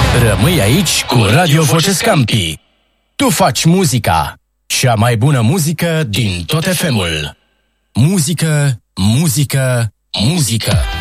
Rămâi aici cu Radio Voce Scampi. Tu faci muzica. Cea mai bună muzică din tot FM-ul. Muzică, muzică, muzică.